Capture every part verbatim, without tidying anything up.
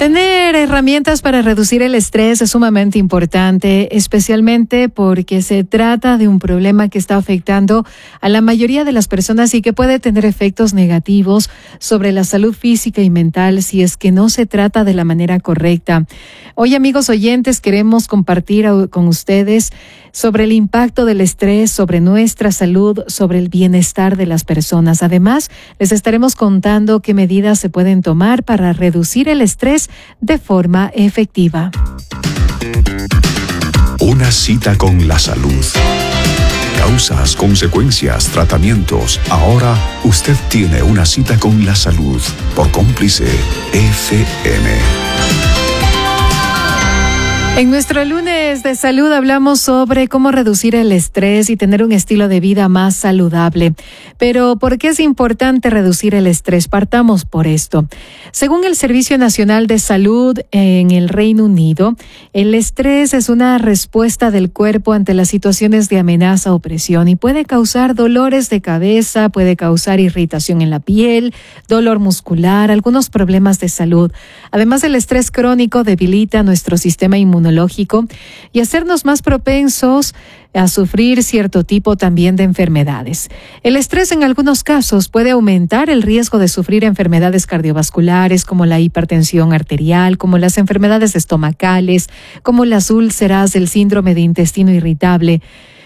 Tener herramientas para reducir el estrés es sumamente importante, especialmente porque se trata de un problema que está afectando a la mayoría de las personas y que puede tener efectos negativos sobre la salud física y mental si es que no se trata de la manera correcta. Hoy, amigos oyentes, queremos compartir con ustedes sobre el impacto del estrés sobre nuestra salud, sobre el bienestar de las personas. Además, les estaremos contando qué medidas se pueden tomar para reducir el estrés de forma efectiva. Una cita con la salud. Causas, consecuencias, tratamientos. Ahora usted tiene una cita con la salud por Cómplice F M. En nuestro lunes de salud hablamos sobre cómo reducir el estrés y tener un estilo de vida más saludable. Pero ¿por qué es importante reducir el estrés? Partamos por esto. Según el Servicio Nacional de Salud en el Reino Unido, el estrés es una respuesta del cuerpo ante las situaciones de amenaza o presión y puede causar dolores de cabeza, puede causar irritación en la piel, dolor muscular, algunos problemas de salud. Además, el estrés crónico debilita nuestro sistema inmunológico y hacernos más propensos a sufrir cierto tipo también de enfermedades. El estrés en algunos casos puede aumentar el riesgo de sufrir enfermedades cardiovasculares como la hipertensión arterial, como las enfermedades estomacales, como las úlceras, el síndrome de intestino irritable.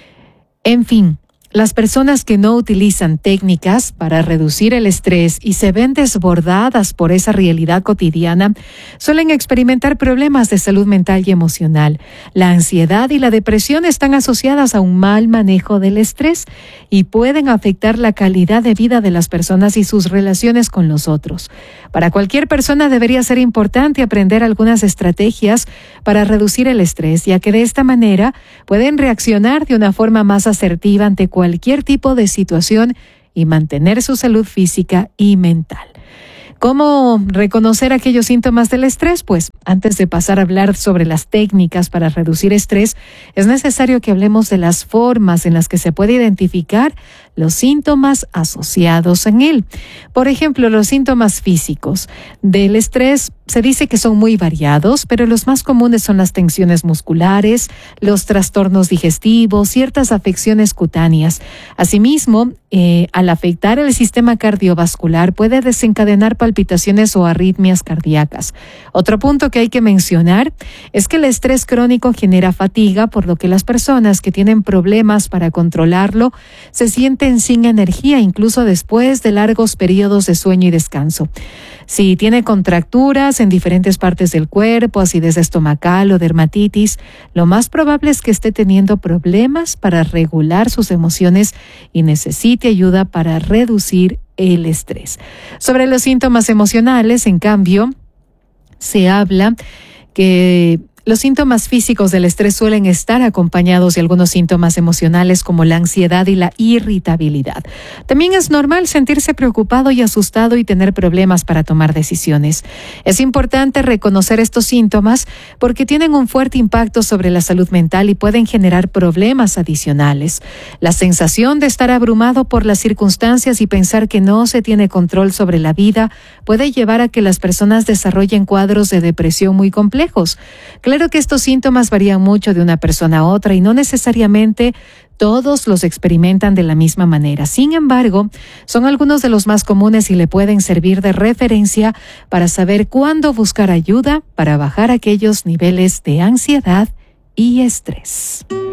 En fin, las personas que no utilizan técnicas para reducir el estrés y se ven desbordadas por esa realidad cotidiana suelen experimentar problemas de salud mental y emocional. La ansiedad y la depresión están asociadas a un mal manejo del estrés y pueden afectar la calidad de vida de las personas y sus relaciones con los otros. Para cualquier persona debería ser importante aprender algunas estrategias para reducir el estrés, ya que de esta manera pueden reaccionar de una forma más asertiva ante cualquier cualquier tipo de situación y mantener su salud física y mental. ¿Cómo reconocer aquellos síntomas del estrés? Pues antes de pasar a hablar sobre las técnicas para reducir estrés, es necesario que hablemos de las formas en las que se puede identificar los síntomas asociados en él. Por ejemplo, los síntomas físicos del estrés se dice que son muy variados, pero los más comunes son las tensiones musculares, los trastornos digestivos, ciertas afecciones cutáneas. Asimismo, eh, al afectar el sistema cardiovascular puede desencadenar palpitaciones o arritmias cardíacas. Otro punto que hay que mencionar es que el estrés crónico genera fatiga, por lo que las personas que tienen problemas para controlarlo se sienten sin energía, incluso después de largos periodos de sueño y descanso. Si tiene contracturas en diferentes partes del cuerpo, acidez estomacal o dermatitis, lo más probable es que esté teniendo problemas para regular sus emociones y necesite ayuda para reducir el estrés. Sobre los síntomas emocionales, en cambio, se habla que los síntomas físicos del estrés suelen estar acompañados de algunos síntomas emocionales como la ansiedad y la irritabilidad. También es normal sentirse preocupado y asustado y tener problemas para tomar decisiones. Es importante reconocer estos síntomas porque tienen un fuerte impacto sobre la salud mental y pueden generar problemas adicionales. La sensación de estar abrumado por las circunstancias y pensar que no se tiene control sobre la vida puede llevar a que las personas desarrollen cuadros de depresión muy complejos. Claro que estos síntomas varían mucho de una persona a otra y no necesariamente todos los experimentan de la misma manera. Sin embargo, son algunos de los más comunes y le pueden servir de referencia para saber cuándo buscar ayuda para bajar aquellos niveles de ansiedad y estrés.